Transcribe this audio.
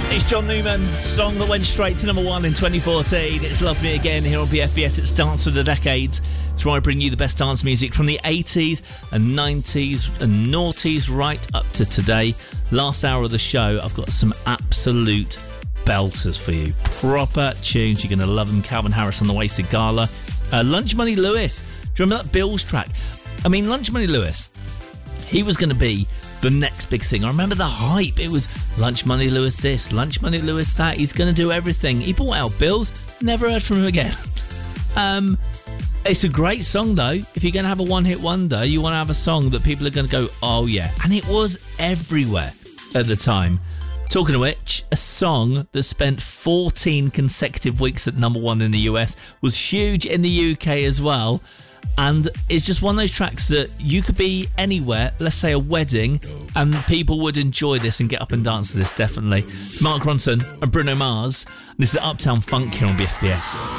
It's John Newman, song that went straight to number 1 in 2014. It's Love Me Again here on BFBS. It's Dance of the Decades. It's where I bring you the best dance music from the 80s and 90s and noughties right up to today. Last hour of the show, I've got some absolute belters for you. Proper tunes. You're going to love them. Calvin Harris on the Wasted Gala. Lunch Money Lewis. Do you remember that Bills track? I mean, Lunch Money Lewis, he was going to be the next big thing. I remember the hype. It was Lunch Money Lewis this, Lunch Money Lewis that. He's going to do everything. He bought out Bills. Never heard from him again. It's a great song, though. If you're going to have a one-hit wonder, you want to have a song that people are going to go, oh, yeah. And it was everywhere at the time. Talking of which, a song that spent 14 consecutive weeks at number 1 in the US was huge in the UK as well. And it's just one of those tracks that you could be anywhere, let's say a wedding, and people would enjoy this and get up and dance to this, definitely. Mark Ronson and Bruno Mars. This is Uptown Funk here on BFBS.